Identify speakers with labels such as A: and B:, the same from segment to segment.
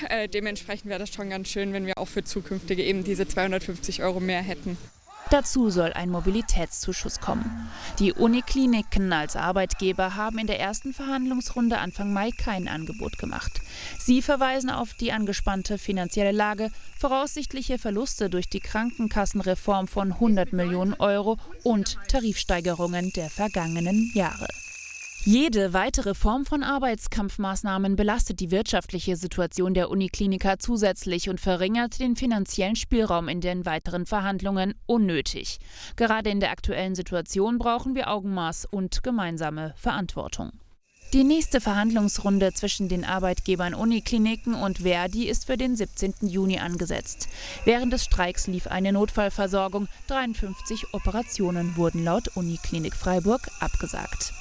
A: Dementsprechend wäre das schon ganz schön, wenn wir auch für zukünftige eben diese 250 € mehr hätten.
B: Dazu soll ein Mobilitätszuschuss kommen. Die Unikliniken als Arbeitgeber haben in der ersten Verhandlungsrunde Anfang Mai kein Angebot gemacht. Sie verweisen auf die angespannte finanzielle Lage, voraussichtliche Verluste durch die Krankenkassenreform von 100 Millionen € und Tarifsteigerungen der vergangenen Jahre. Jede weitere Form von Arbeitskampfmaßnahmen belastet die wirtschaftliche Situation der Unikliniker zusätzlich und verringert den finanziellen Spielraum in den weiteren Verhandlungen unnötig. Gerade in der aktuellen Situation brauchen wir Augenmaß und gemeinsame Verantwortung. Die nächste Verhandlungsrunde zwischen den Arbeitgebern Unikliniken und ver.di ist für den 17. Juni angesetzt. Während des Streiks lief eine Notfallversorgung. 53 Operationen wurden laut Uniklinik Freiburg abgesagt.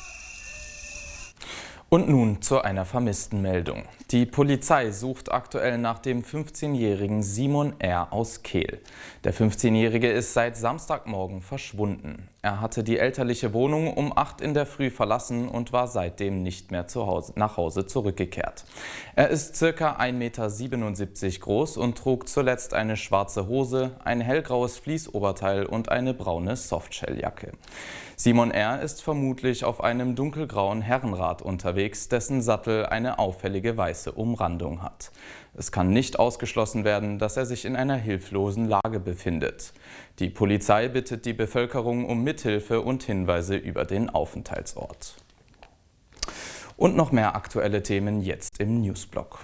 C: Und nun zu einer Vermisstenmeldung. Die Polizei sucht aktuell nach dem 15-jährigen Simon R. aus Kehl. Der 15-jährige ist seit Samstagmorgen verschwunden. Er hatte die elterliche Wohnung um 8 in der Früh verlassen und war seitdem nicht mehr nach Hause zurückgekehrt. Er ist ca. 1,77 Meter groß und trug zuletzt eine schwarze Hose, ein hellgraues Fließoberteil und eine braune Softshelljacke. Simon R. ist vermutlich auf einem dunkelgrauen Herrenrad unterwegs, dessen Sattel eine auffällige weiße Umrandung hat. Es kann nicht ausgeschlossen werden, dass er sich in einer hilflosen Lage befindet. Die Polizei bittet die Bevölkerung um Mithilfe und Hinweise über den Aufenthaltsort. Und noch mehr aktuelle Themen jetzt im Newsblock.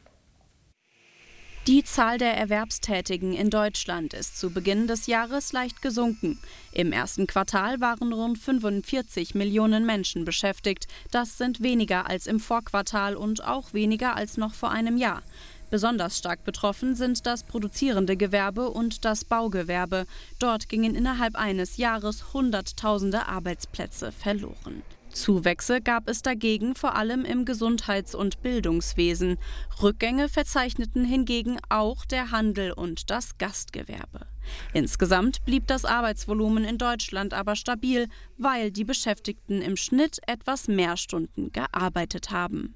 D: Die Zahl der Erwerbstätigen in Deutschland ist zu Beginn des Jahres leicht gesunken. Im ersten Quartal waren rund 45 Millionen Menschen beschäftigt. Das sind weniger als im Vorquartal und auch weniger als noch vor einem Jahr. Besonders stark betroffen sind das produzierende Gewerbe und das Baugewerbe. Dort gingen innerhalb eines Jahres Hunderttausende Arbeitsplätze verloren. Zuwächse gab es dagegen vor allem im Gesundheits- und Bildungswesen. Rückgänge verzeichneten hingegen auch der Handel und das Gastgewerbe. Insgesamt blieb das Arbeitsvolumen in Deutschland aber stabil, weil die Beschäftigten im Schnitt etwas mehr Stunden gearbeitet haben.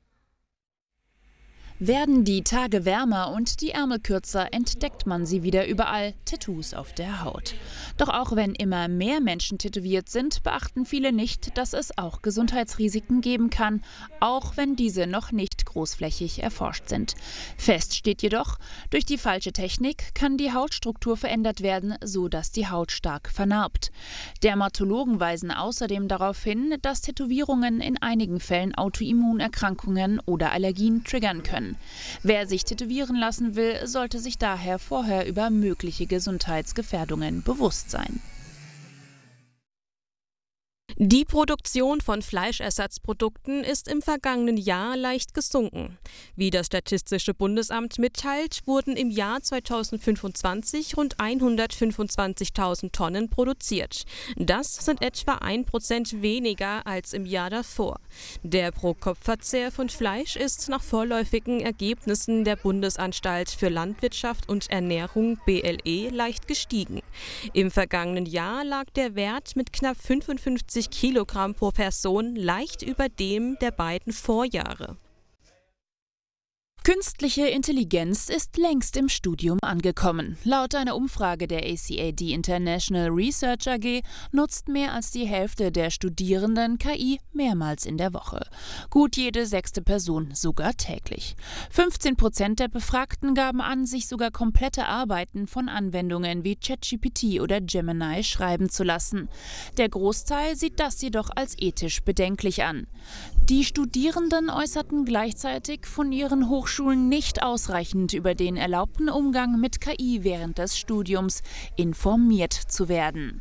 B: Werden die Tage wärmer und die Ärmel kürzer, entdeckt man sie wieder überall, Tattoos auf der Haut. Doch auch wenn immer mehr Menschen tätowiert sind, beachten viele nicht, dass es auch Gesundheitsrisiken geben kann, auch wenn diese noch nicht großflächig erforscht sind. Fest steht jedoch, durch die falsche Technik kann die Hautstruktur verändert werden, so dass die Haut stark vernarbt. Dermatologen weisen außerdem darauf hin, dass Tätowierungen in einigen Fällen Autoimmunerkrankungen oder Allergien triggern können. Wer sich tätowieren lassen will, sollte sich daher vorher über mögliche Gesundheitsgefährdungen bewusst sein.
E: Die Produktion von Fleischersatzprodukten ist im vergangenen Jahr leicht gesunken. Wie das Statistische Bundesamt mitteilt, wurden im Jahr 2025 rund 125.000 Tonnen produziert. Das sind etwa 1% weniger als im Jahr davor. Der Pro-Kopf-Verzehr von Fleisch ist nach vorläufigen Ergebnissen der Bundesanstalt für Landwirtschaft und Ernährung BLE leicht gestiegen. Im vergangenen Jahr lag der Wert mit knapp 55 Kilogramm pro Person leicht über dem der beiden Vorjahre.
B: Künstliche Intelligenz ist längst im Studium angekommen. Laut einer Umfrage der ACAD International Research AG nutzt mehr als die Hälfte der Studierenden KI mehrmals in der Woche. Gut jede 6. Person sogar täglich. 15% der Befragten gaben an, sich sogar komplette Arbeiten von Anwendungen wie ChatGPT oder Gemini schreiben zu lassen. Der Großteil sieht das jedoch als ethisch bedenklich an. Die Studierenden äußerten gleichzeitig von ihren Hochschulen nicht ausreichend über den erlaubten Umgang mit KI während des Studiums informiert zu werden.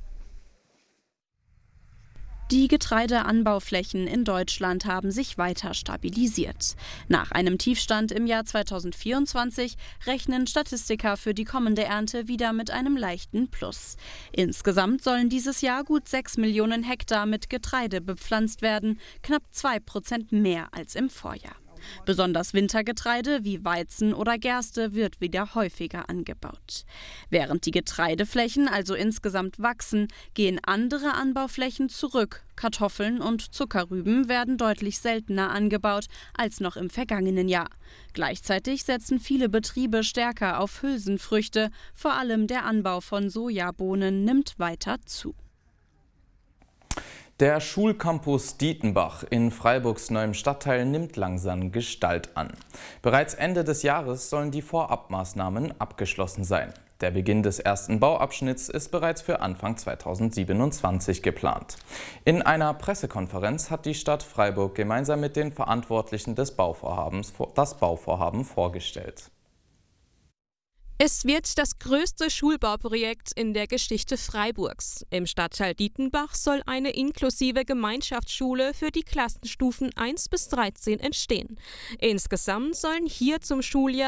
D: Die Getreideanbauflächen in Deutschland haben sich weiter stabilisiert. Nach einem Tiefstand im Jahr 2024 rechnen Statistiker für die kommende Ernte wieder mit einem leichten Plus. Insgesamt sollen dieses Jahr gut 6 Millionen Hektar mit Getreide bepflanzt werden, knapp 2% mehr als im Vorjahr. Besonders Wintergetreide wie Weizen oder Gerste wird wieder häufiger angebaut. Während die Getreideflächen also insgesamt wachsen, gehen andere Anbauflächen zurück. Kartoffeln und Zuckerrüben werden deutlich seltener angebaut als noch im vergangenen Jahr. Gleichzeitig setzen viele Betriebe stärker auf Hülsenfrüchte. Vor allem der Anbau von Sojabohnen nimmt weiter zu.
C: Der Schulcampus Dietenbach in Freiburgs neuem Stadtteil nimmt langsam Gestalt an. Bereits Ende des Jahres sollen die Vorabmaßnahmen abgeschlossen sein. Der Beginn des ersten Bauabschnitts ist bereits für Anfang 2027 geplant. In einer Pressekonferenz hat die Stadt Freiburg gemeinsam mit den Verantwortlichen des Bauvorhabens das Bauvorhaben vorgestellt.
E: Es wird das größte Schulbauprojekt in der Geschichte Freiburgs. Im Stadtteil Dietenbach soll eine inklusive Gemeinschaftsschule für die Klassenstufen 1 bis 13 entstehen. Insgesamt sollen hier zum Schuljahr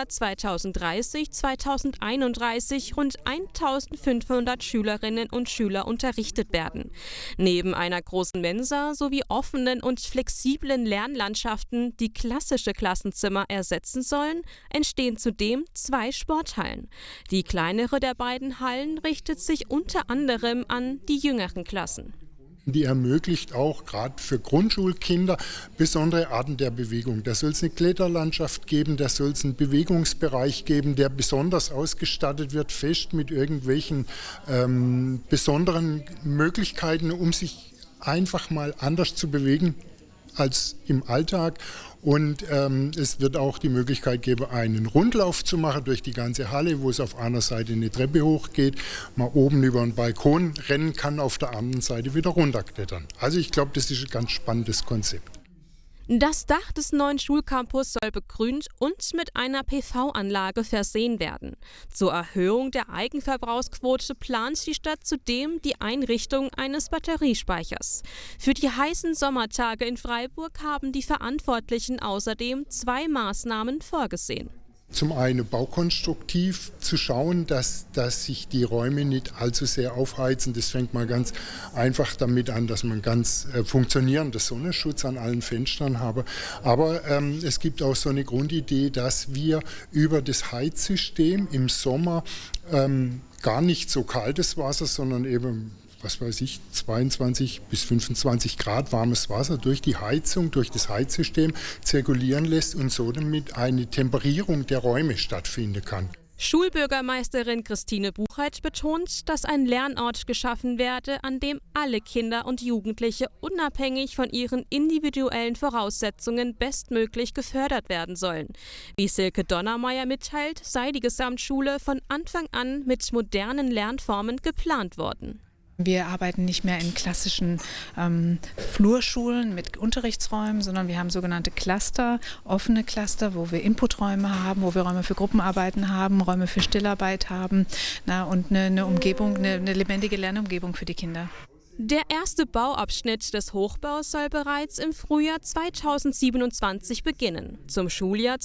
E: 2030/2031 rund 1500 Schülerinnen und Schüler unterrichtet werden. Neben einer großen Mensa sowie offenen und flexiblen Lernlandschaften, die klassische Klassenzimmer ersetzen sollen, entstehen zudem 2 Sporthallen. Die kleinere der beiden Hallen richtet sich unter anderem an die jüngeren Klassen.
F: Die ermöglicht auch gerade für Grundschulkinder besondere Arten der Bewegung. Da soll es eine Kletterlandschaft geben, da soll es einen Bewegungsbereich geben, der besonders ausgestattet wird, fest mit irgendwelchen besonderen Möglichkeiten, um sich einfach mal anders zu bewegen als im Alltag. Und es wird auch die Möglichkeit geben, einen Rundlauf zu machen durch die ganze Halle, wo es auf einer Seite eine Treppe hochgeht, man oben über einen Balkon rennen kann, auf der anderen Seite wieder runterklettern. Also ich glaube, das ist ein ganz spannendes Konzept.
E: Das Dach des neuen Schulcampus soll begrünt und mit einer PV-Anlage versehen werden. Zur Erhöhung der Eigenverbrauchsquote plant die Stadt zudem die Einrichtung eines Batteriespeichers. Für die heißen Sommertage in Freiburg haben die Verantwortlichen außerdem 2 Maßnahmen vorgesehen.
F: Zum einen baukonstruktiv zu schauen, dass sich die Räume nicht allzu sehr aufheizen. Das fängt mal ganz einfach damit an, dass man ganz funktionierenden Sonnenschutz an allen Fenstern habe. Aber es gibt auch so eine Grundidee, dass wir über das Heizsystem im Sommer gar nicht so kaltes Wasser, sondern eben 22 bis 25 Grad warmes Wasser durch die Heizung, durch das Heizsystem zirkulieren lässt und so damit eine Temperierung der Räume stattfinden kann.
E: Schulbürgermeisterin Christine Buchheit betont, dass ein Lernort geschaffen werde, an dem alle Kinder und Jugendliche unabhängig von ihren individuellen Voraussetzungen bestmöglich gefördert werden sollen. Wie Silke Donnermeier mitteilt, sei die Gesamtschule von Anfang an mit modernen Lernformen geplant worden.
G: Wir arbeiten nicht mehr in klassischen Flurschulen mit Unterrichtsräumen, sondern wir haben sogenannte Cluster, offene Cluster, wo wir Inputräume haben, wo wir Räume für Gruppenarbeiten haben, Räume für Stillarbeit haben und eine Umgebung, eine lebendige Lernumgebung für die Kinder.
E: Der erste Bauabschnitt des Hochbaus soll bereits im Frühjahr 2027 beginnen. Zum Schuljahr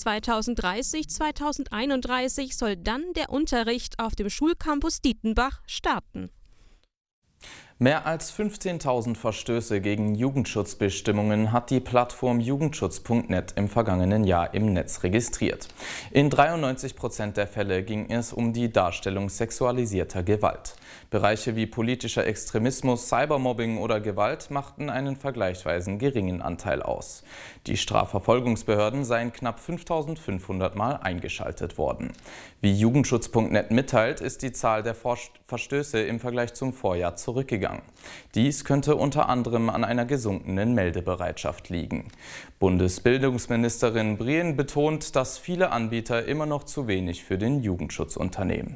E: 2030/2031 soll dann der Unterricht auf dem Schulcampus Dietenbach starten.
C: Mehr als 15.000 Verstöße gegen Jugendschutzbestimmungen hat die Plattform Jugendschutz.net im vergangenen Jahr im Netz registriert. In 93% der Fälle ging es um die Darstellung sexualisierter Gewalt. Bereiche wie politischer Extremismus, Cybermobbing oder Gewalt machten einen vergleichsweise geringen Anteil aus. Die Strafverfolgungsbehörden seien knapp 5.500 Mal eingeschaltet worden. Wie Jugendschutz.net mitteilt, ist die Zahl der Verstöße im Vergleich zum Vorjahr zurückgegangen. Dies könnte unter anderem an einer gesunkenen Meldebereitschaft liegen. Bundesbildungsministerin Brien betont, dass viele Anbieter immer noch zu wenig für den Jugendschutz unternehmen.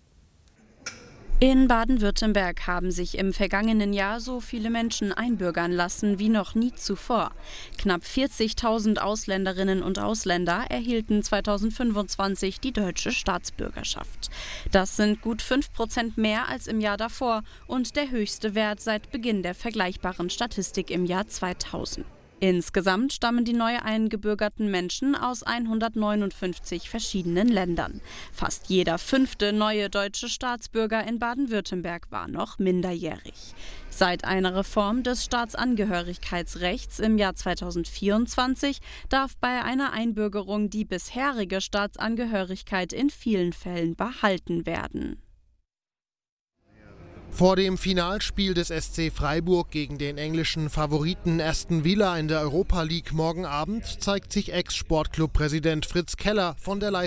D: In Baden-Württemberg haben sich im vergangenen Jahr so viele Menschen einbürgern lassen wie noch nie zuvor. Knapp 40.000 Ausländerinnen und Ausländer erhielten 2025 die deutsche Staatsbürgerschaft. Das sind gut 5% mehr als im Jahr davor und der höchste Wert seit Beginn der vergleichbaren Statistik im Jahr 2000. Insgesamt stammen die neu eingebürgerten Menschen aus 159 verschiedenen Ländern. Fast jeder 5. neue deutsche Staatsbürger in Baden-Württemberg war noch minderjährig. Seit einer Reform des Staatsangehörigkeitsrechts im Jahr 2024 darf bei einer Einbürgerung die bisherige Staatsangehörigkeit in vielen Fällen behalten werden.
H: Vor dem Finalspiel des SC Freiburg gegen den englischen Favoriten Aston Villa in der Europa League morgen Abend zeigt sich Ex-Sportclub-Präsident Fritz Keller von der